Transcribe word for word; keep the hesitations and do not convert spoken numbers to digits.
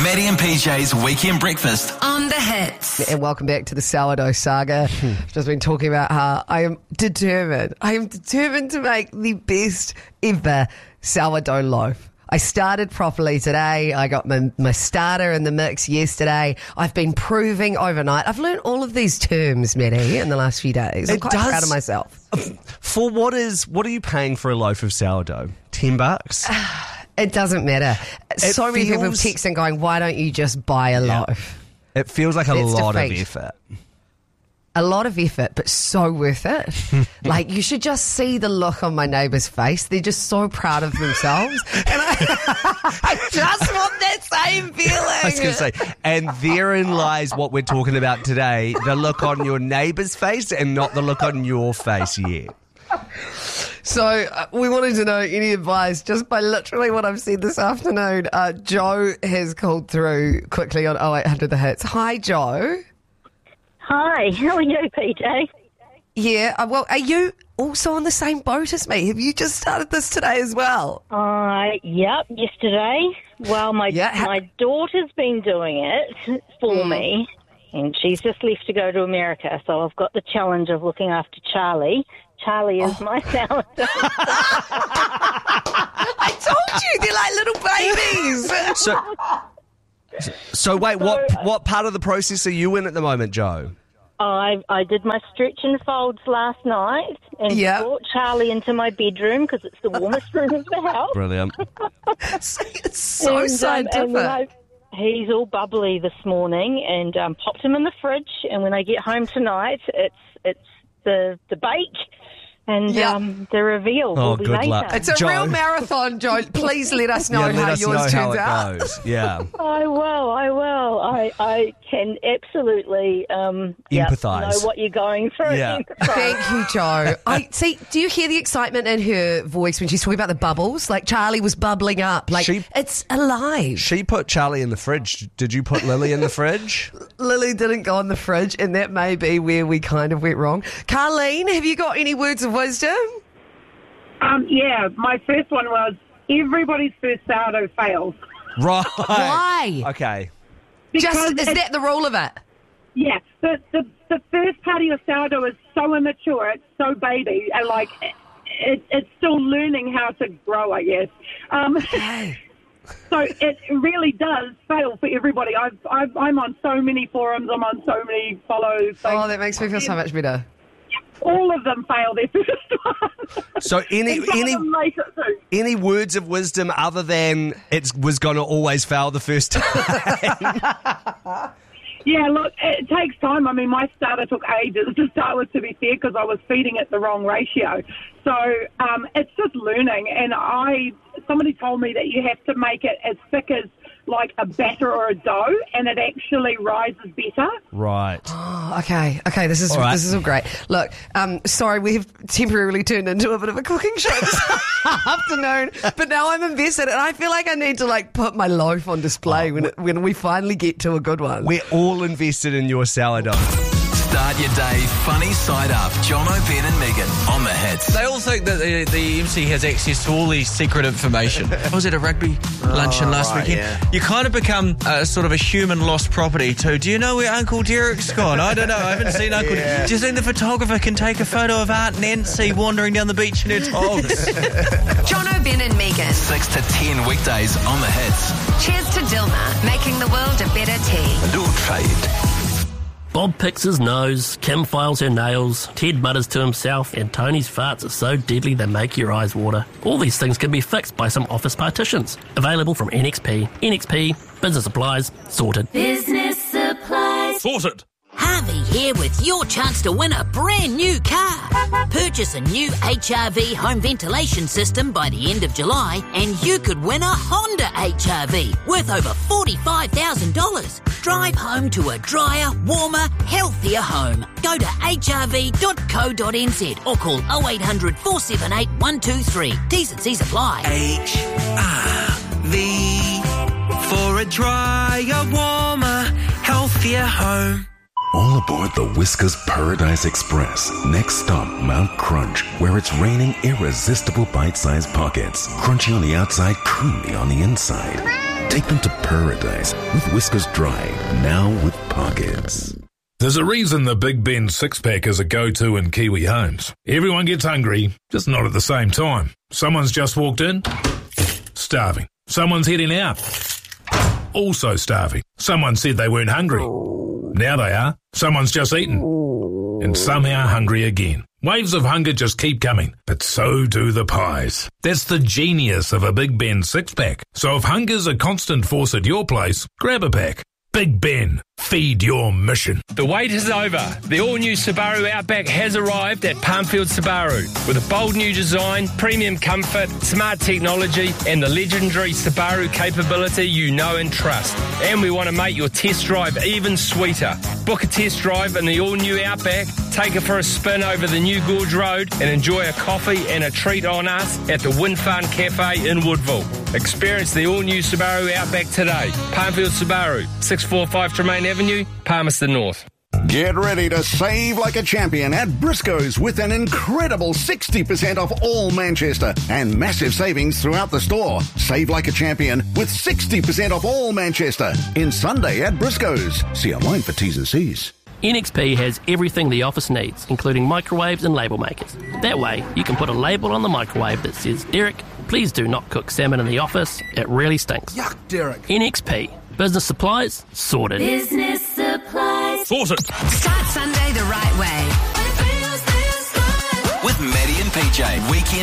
Maddie and P J's Weekend Breakfast on the Hits. And welcome back to the sourdough saga. I've just been talking about how I am determined. I am determined to make the best ever sourdough loaf. I started properly today. I got my, my starter in the mix yesterday. I've been proving overnight. I've learned all of these terms, Maddie, in the last few days. I'm It quite does- proud of myself. For what is, what are you paying for a loaf of sourdough? Ten bucks? It doesn't matter. It so many people feels- texting going, why don't you just buy a Yeah. loaf? It feels like a Let's lot defeat. of effort. A lot of effort, but so worth it. Like, you should just see the look on my neighbour's face. They're just so proud of themselves. And I, I just want that same feeling. I was going to say, and therein lies what we're talking about today, the look on your neighbour's face and not the look on your face yet. So uh, we wanted to know any advice just by literally what I've said this afternoon. Uh, Joe has called through quickly on oh eight hundred The Hits. Hi, Joe. Hi, how are you, P J? Yeah, uh, well, are you also on the same boat as me? Have you just started this today as well? Uh, yep, yesterday. Well, my Yeah, ha- my daughter's been doing it for me, and she's just left to go to America, so I've got the challenge of looking after Charlie. Charlie is my sourdough. I told you, they're like little babies. So, so wait, what what part of the process are you in at the moment, Joe? I I did my stretch and folds last night and Yeah. brought Charlie into my bedroom because it's the warmest room of the house. Brilliant. It's so And, um, scientific. and then I- he's all bubbly this morning, and um, popped him in the fridge. And when I get home tonight, it's it's the the bake and Yeah. um, the reveal. Oh, will be good later. luck. It's a Joe. real marathon, Joe. Please let us know yeah, let how us yours know turns how it out. goes. Yeah. I will. I will. I I can absolutely um, yeah, Empathise. know what you're going through. Yeah. Thank you, Joe. I see. Do you hear the excitement in her voice when she's talking about the bubbles? Like Charlie was bubbling up. Like She- it's alive. She put Charlie in the fridge. Did you put Lily in the fridge? Lily didn't go in the fridge, and that may be where we kind of went wrong. Carleen, have you got any words of wisdom? Um, yeah, my first one was everybody's first sourdough fails. Right. Why? Okay. Just Because is it's- that the rule of it? Yeah, the, the the first part of your sourdough is so immature, it's so baby, and like it, it's still learning how to grow, I guess. Um, so it really does fail for everybody. I've, I've, I'm on so many forums, I'm on so many follow things. Oh, that makes me feel so much better. All of them fail their first one. So any And some any of them later too. any words of wisdom other than it was going to always fail the first time? Yeah, look, it takes time. I mean, my starter took ages to start with, to be fair, because I was feeding it the wrong ratio. So um, it's just learning. And I, somebody told me that you have to make it as thick as like a batter or a dough, and it actually rises better. Right. Oh, okay, okay, this is All right. this is all great. Look, um, sorry, we have temporarily turned into a bit of a cooking show this afternoon, but now I'm invested, and I feel like I need to like put my loaf on display when it, when we finally get to a good one. We're all invested in your sourdough. Start your day funny side up. John O'Ben and Megan on the Hits. They all think that the, the M C has access to all these secret information. I was at a rugby luncheon last right, weekend. yeah. You kind of become uh, sort of a human lost property too. Do you know where Uncle Derek's gone? I don't know. I haven't seen Uncle Derek. Do you think the photographer can take a photo of Aunt Nancy wandering down the beach in her togs? John O'Ben and Megan. six to ten weekdays on the Hits. Cheers to Dilmah, making the world a better tea. And all trade. Bob picks his nose, Kim files her nails, Ted mutters to himself, and Tony's farts are so deadly they make your eyes water. All these things can be fixed by some office partitions. Available from N X P. N X P, business supplies, sorted. Business supplies. Sorted. Harvey here with your chance to win a brand new car. Purchase a new H R V home ventilation system by the end of July and you could win a Honda H R V worth over forty-five thousand dollars. Drive home to a drier, warmer, healthier home. Go to h r v dot co dot n z or call oh eight hundred, four seven eight, one two three. T's and C's apply. H R V for a drier, warmer, healthier home. All aboard the Whiskas Paradise Express. Next stop, Mount Crunch, where it's raining irresistible bite-sized pockets. Crunchy on the outside, creamy on the inside. Step into paradise with Whiskers Dry, now with pockets. There's a reason the Big Ben six-pack is a go-to in Kiwi homes. Everyone gets hungry, just not at the same time. Someone's just walked in, starving. Someone's heading out, also starving. Someone said they weren't hungry. Now they are. Someone's just eaten, and somehow hungry again. Waves of hunger just keep coming, but so do the pies. That's the genius of a Big Ben six-pack. So if hunger's a constant force at your place, grab a pack. Big Ben, feed your mission. The wait is over. The all-new Subaru Outback has arrived at Palmfield Subaru with a bold new design, premium comfort, smart technology and the legendary Subaru capability you know and trust. And we want to make your test drive even sweeter. Book a test drive in the all-new Outback, take it for a spin over the new Gorge Road and enjoy a coffee and a treat on us at the Wind Farm Cafe in Woodville. Experience the all-new Subaru Outback today. Palmfield Subaru, six forty-five Tremaine Avenue, Palmerston North. Get ready to save like a champion at Briscoe's with an incredible sixty percent off all Manchester and massive savings throughout the store. Save like a champion with sixty percent off all Manchester in Sunday at Briscoe's. See online for T's and C's. N X P has everything the office needs, including microwaves and label makers. That way, you can put a label on the microwave that says, Derek, please do not cook salmon in the office. It really stinks. Yuck, Derek. N X P. Business supplies, sorted. Business supplies. Sorted. Start Sunday the right way. With Maddie and P J, weekend